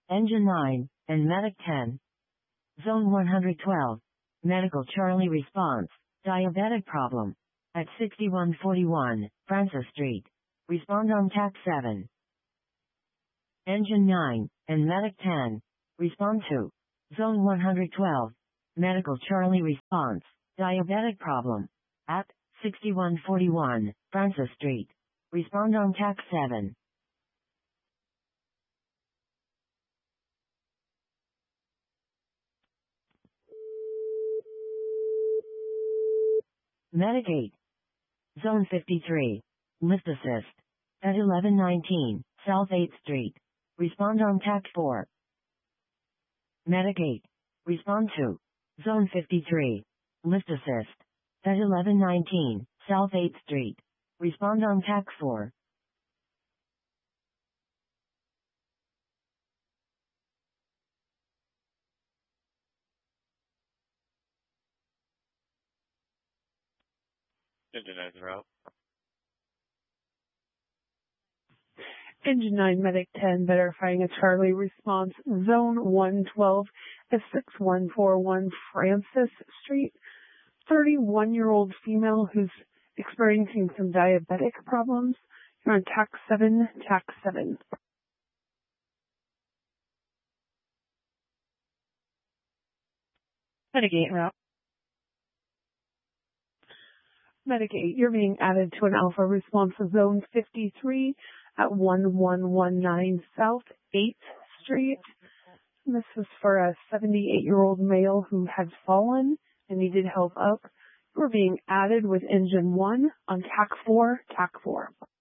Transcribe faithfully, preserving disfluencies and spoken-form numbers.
Engine nine, and Medic ten. Zone one hundred twelve. Medical Charlie response. Diabetic problem. At sixty-one forty-one, Francis Street. Respond on T A C seven. Engine nine, and Medic ten. Respond to. Zone one hundred twelve. Medical Charlie response. Diabetic problem. At sixty-one forty-one, Francis Street. Respond on T A C seven. Medic eight. Zone fifty-three. Lift assist. At eleven nineteen, South eighth Street. Respond on T A C four. Medic eight. Respond to. Zone fifty-three. Lift assist. At eleven nineteen, South eighth Street. Respond on T A C four. Engine nine route. Engine nine, Medic ten, verifying a Charlie response. Zone one twelve at six one four one Francis Street. thirty-one-year-old female who's experiencing some diabetic problems. You're on T A C seven, T A C seven. Medic eight route. Medic eight, you're being added to an Alpha response zone fifty-three at one one one nine South eighth Street. And this is for a seventy-eight-year-old male who had fallen and needed help up. You're being added with engine one on T A C four, T A C four.